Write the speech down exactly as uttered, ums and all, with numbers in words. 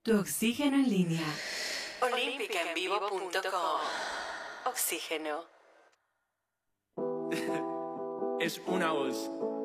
Tu oxígeno en línea. olímpica en vivo punto com. Oxígeno. Es una voz.